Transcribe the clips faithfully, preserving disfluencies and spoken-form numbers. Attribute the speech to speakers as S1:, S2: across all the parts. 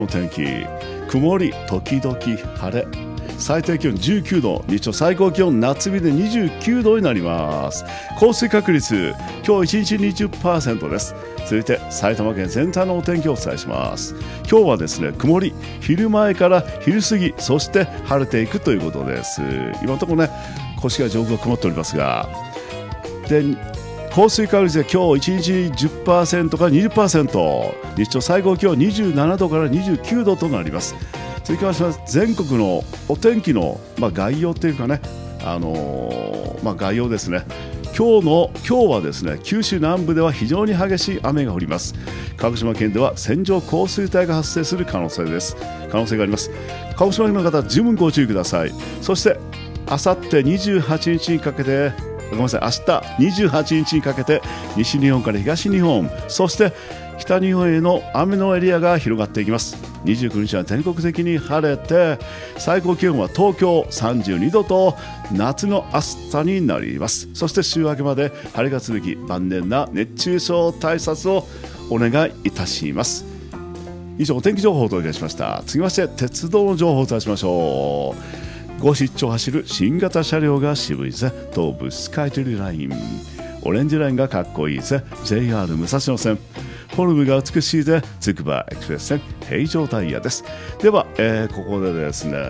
S1: お天気、曇り時々晴れ、最低気温じゅうきゅうど、日中最高気温夏日でにじゅうきゅうどになります。降水確率今日いちにち にじゅっパーセント です。続いて埼玉県全体のお天気をお伝えします。今日はですね、曇り、昼前から昼過ぎ、そして晴れていくということです。今のところね、越谷上空は曇っておりますが、で降水確率で今日いちにち じゅっパーセント から にじゅっパーセント、 日中最高気温にじゅうななどからにじゅうきゅうどとなります。続きまして全国のお天気の、まあ、概要というかね、あのーまあ、概要ですね。今日の今日はですね、九州南部では非常に激しい雨が降ります。鹿児島県では線状降水帯が発生する可能性です可能性があります。鹿児島県の方は十分ご注意ください。そしてあさってにじゅうはちにちにかけてごめんなさい、明日にじゅうはちにちにかけて西日本から東日本、そして北日本への雨のエリアが広がっていきます。にじゅうくにちは全国的に晴れて、最高気温は東京さんじゅうにどと夏の暑さになります。そして週明けまで晴れが続き、万全な熱中症対策をお願いいたします。以上、お天気情報をお届けしました。続きまして鉄道の情報をお伝えしましょう。ごしっちょ走る新型車両が渋いぜ、東武スカイツリーライン。オレンジラインがかっこいいぜ、 ジェイアール 武蔵野線。フォルムが美しいぜ、つくばエクスプレス線平常タイヤです。では、えー、ここでですね、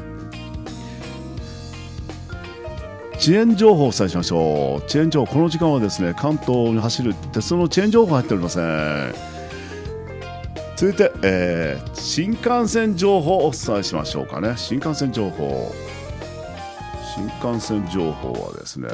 S1: 遅延情報をお伝えしましょう。遅延情報、この時間はですね、関東に走る鉄道の遅延情報が入っておりません。続いて、えー、新幹線情報をお伝えしましょうかね。新幹線情報新幹線情報はですね、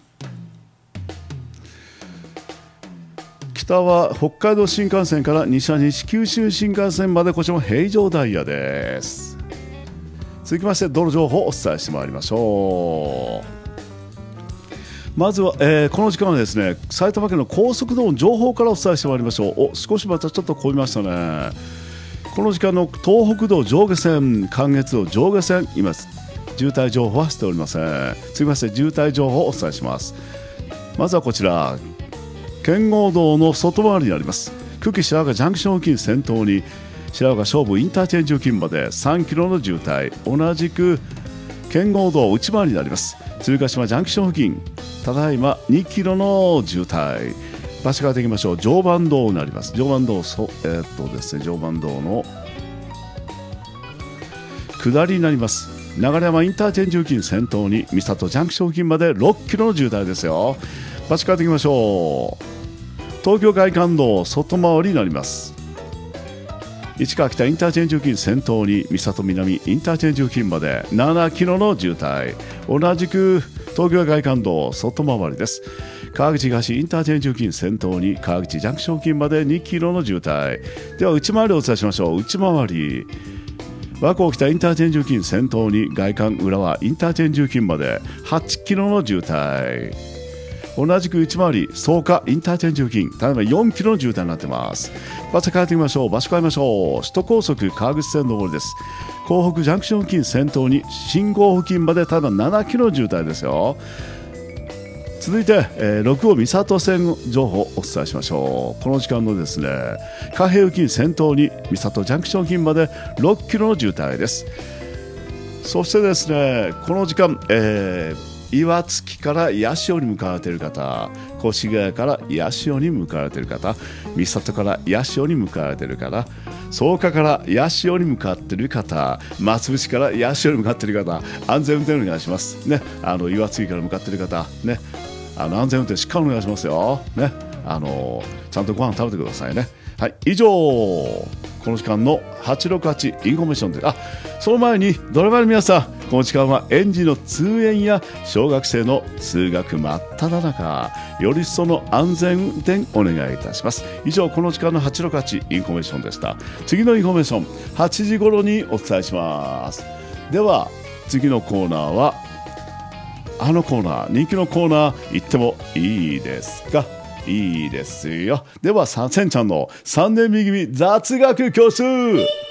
S1: 北は北海道新幹線から西は西九州新幹線まで、こちらも平常ダイヤです。続きまして道路情報をお伝えしてまいりましょう。まずは、えー、この時間はですね、埼玉県の高速道路の情報からお伝えしてまいりましょう。お、少しまたちょっと混みましたね。この時間の東北道上下線、関越道上下線、今渋滞情報はしておりません。続きまして渋滞情報をお伝えします。まずはこちら、圏央道の外回りになります。久喜白岡ジャンクション付近先頭に白岡勝負インターチェンジ付近までさんキロの渋滞、同じく圏央道内回りになります。鶴ヶ島ジャンクション付近、ただいまにキロの渋滞。場所変えていきましょう。常磐道になります。常磐道、そえー、っとですね、常磐道の下りになります。流山インターチェンジ付近先頭に三郷ジャンクション付近までろっキロの渋滞ですよ。場所変えていきましょう。東京外環道外回りになります。市川北インターチェンジ付近先頭に三郷南インターチェンジ付近までななキロの渋滞。同じく東京外環道外回りです。川口東インターチェンジ付近先頭に川口ジャンクション付近までにキロの渋滞。では内回りをお伝えしましょう。内回り、和光北インターチェンジ付近先頭に外環浦和インターチェンジ付近まではちキロの渋滞。同じく内回り草加インターチェンジ付近、ただいまよんキロの渋滞になっています。場所変えてみましょう。場所変えましょう。首都高速川口線上りです。港北ジャンクション付近先頭に信号付近までただななキロの渋滞ですよ。続いて、えー、ろく号三郷線情報をお伝えしましょう。この時間のですね、貨幣付近先頭に三郷ジャンクション付近までろっキロの渋滞です。そしてですね、この時間、えー岩槻から八潮に向かわれている方、越谷から八潮に向かわれている方、三郷から八潮に向かわれている方、草加から八潮に向かっている方、松伏から八潮に向かっている方、安全運転お願いしますね。あの岩槻から向かっている方ね、あの安全運転しっかりお願いしますよね。あのちゃんとご飯食べてくださいね。はい、以上この時間のはちろくはちインフォメーションです。あ、その前にドライバーの皆さん、この時間は園児の通園や小学生の通学真っ只中、より一層の安全運転お願いいたします。以上この時間のはちろくはちインフォメーションでした。次のインフォメーションはちじ頃にお伝えします。では次のコーナーはあのコーナー、人気のコーナー行ってもいいですか？いいですよ。ではさせんちゃんのさんねんめ組雑学教室。